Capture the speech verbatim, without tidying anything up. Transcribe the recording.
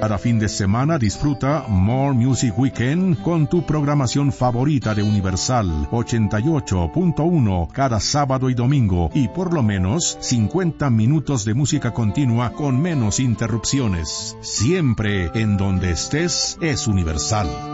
Cada fin de semana disfruta More Music Weekend con tu programación favorita de Universal ochenta y ocho punto uno cada sábado y domingo, y por lo menos cincuenta minutos de música continua con menos interrupciones. Siempre en donde estés es Universal.